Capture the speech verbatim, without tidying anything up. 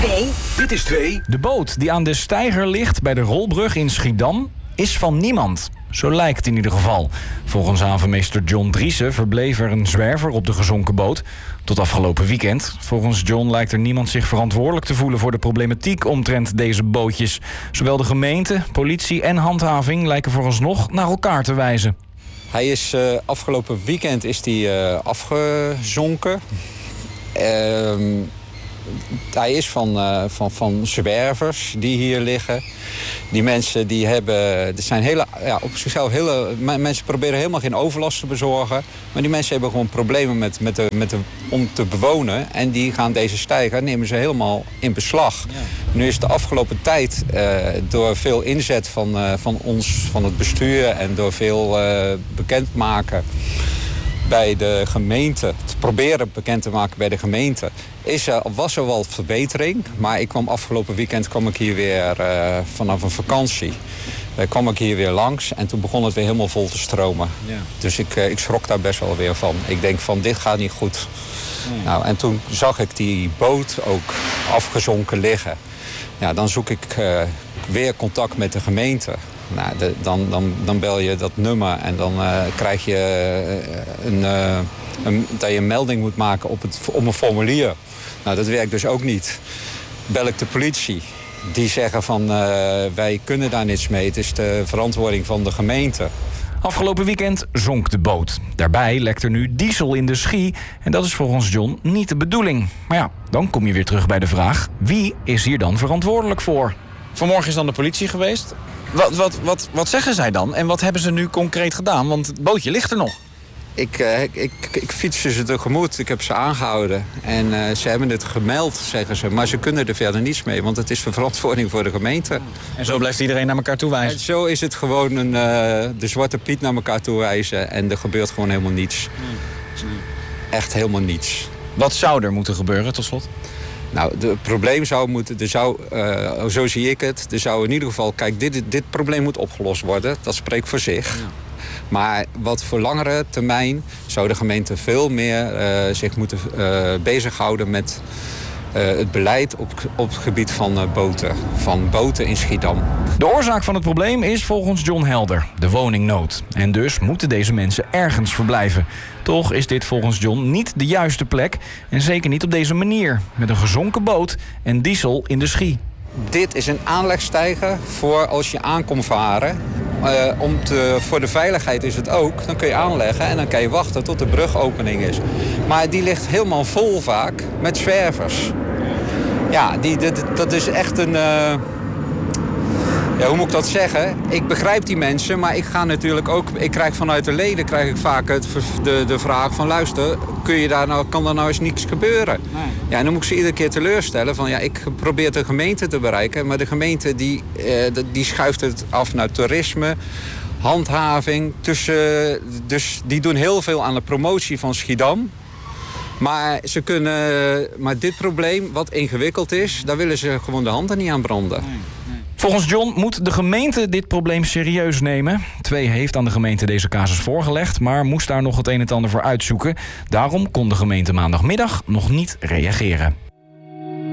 twee. Dit is twee. De boot die aan de steiger ligt bij de Rolbrug in Schiedam is van niemand. Zo lijkt het in ieder geval. Volgens havenmeester John Driessen verbleef er een zwerver op de gezonken boot. Tot afgelopen weekend. Volgens John lijkt er niemand zich verantwoordelijk te voelen voor de problematiek omtrent deze bootjes. Zowel de gemeente, politie en handhaving lijken vooralsnog naar elkaar te wijzen. Hij is uh, afgelopen weekend is die, uh, afgezonken. Uh, hij is van, uh, van, van zwervers die hier liggen. Die mensen die hebben... Er zijn hele, ja, op zichzelf hele... Mensen proberen helemaal geen overlast te bezorgen. Maar die mensen hebben gewoon problemen met, met de, met de, om te bewonen. En die gaan deze steiger, nemen ze helemaal in beslag. Ja. Nu is de afgelopen tijd uh, door veel inzet van, uh, van ons, van het bestuur... en door veel uh, bekendmaken bij de gemeente... te proberen bekend te maken bij de gemeente... Is er, was er wel verbetering. Maar ik kwam afgelopen weekend kwam ik hier weer uh, vanaf een vakantie. Uh, kwam ik hier weer langs en toen begon het weer helemaal vol te stromen. Ja. Dus ik, uh, ik schrok daar best wel weer van. Ik denk van, dit gaat niet goed. Ja. Nou, en toen zag ik die boot ook afgezonken liggen. Ja, dan zoek ik uh, weer contact met de gemeente. Nou, de, dan, dan, dan bel je dat nummer en dan uh, krijg je uh, een, uh, een, dat je een melding moet maken op, het, op een formulier. Nou, dat werkt dus ook niet. Bel ik de politie. Die zeggen van, uh, wij kunnen daar niets mee. Het is de verantwoording van de gemeente. Afgelopen weekend zonk de boot. Daarbij lekt er nu diesel in de Schie. En dat is volgens John niet de bedoeling. Maar ja, dan kom je weer terug bij de vraag... wie is hier dan verantwoordelijk voor? Vanmorgen is dan de politie geweest. Wat, wat, wat, wat zeggen zij dan? En wat hebben ze nu concreet gedaan? Want het bootje ligt er nog. Ik, uh, ik, ik, ik fietste ze tegemoet. Ik heb ze aangehouden. En uh, ze hebben het gemeld, zeggen ze. Maar ze kunnen er verder niets mee. Want het is de verantwoording voor de gemeente. En zo blijft iedereen naar elkaar toe wijzen? En zo is het gewoon een, uh, de zwarte piet naar elkaar toe wijzen. En er gebeurt gewoon helemaal niets. Nee. Nee. Echt helemaal niets. Wat zou er moeten gebeuren, tot slot? Nou, het probleem zou moeten, er zou, uh, zo zie ik het, er zou in ieder geval, kijk, dit, dit probleem moet opgelost worden. Dat spreekt voor zich. Ja. Maar wat voor langere termijn zou de gemeente veel meer uh, zich moeten uh, bezighouden met uh, het beleid op, op het gebied van uh, boten. Van boten in Schiedam. De oorzaak van het probleem is volgens John helder, de woningnood. En dus moeten deze mensen ergens verblijven. Toch is dit volgens John niet de juiste plek. En zeker niet op deze manier. Met een gezonken boot en diesel in de Schie. Dit is een aanlegsteiger voor als je aankomt varen. Uh, om te, voor de veiligheid is het ook. Dan kun je aanleggen en dan kan je wachten tot de brugopening is. Maar die ligt helemaal vol vaak met zwervers. Ja, die, dat, dat is echt een... Uh, Ja, hoe moet ik dat zeggen? Ik begrijp die mensen, maar ik ga natuurlijk ook... Ik krijg vanuit de leden krijg ik vaak het, de, de vraag van... luister, kun je daar nou, kan er nou eens niets gebeuren? Nee. Ja, en dan moet ik ze iedere keer teleurstellen van... ja, ik probeer de gemeente te bereiken... maar de gemeente die, eh, die schuift het af naar toerisme... handhaving, tussen, dus die doen heel veel aan de promotie van Schiedam... Maar, ze kunnen, maar dit probleem, wat ingewikkeld is... daar willen ze gewoon de handen niet aan branden. Nee, nee. Volgens John moet de gemeente dit probleem serieus nemen. Twee heeft aan de gemeente deze casus voorgelegd... maar moest daar nog het een en ander voor uitzoeken. Daarom kon de gemeente maandagmiddag nog niet reageren.